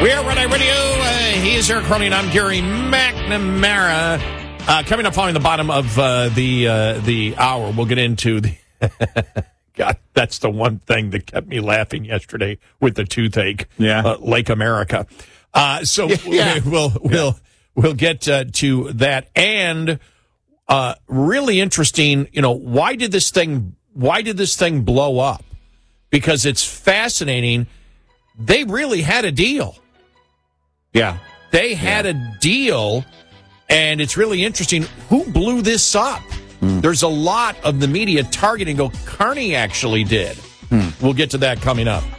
We're Red Eye Radio. He is Eric Crowley, and I'm Gary McNamara. Coming up following the bottom of the hour, we'll get into the... God, that's the one thing that kept me laughing yesterday with the toothache. Yeah. Lake America. We'll get to that. And really interesting, why did this thing blow up? Because it's fascinating. They really had a deal. Yeah. They had a deal, and it's really interesting. Who blew this up? There's a lot of the media targeting, Carney actually did. We'll get to that coming up.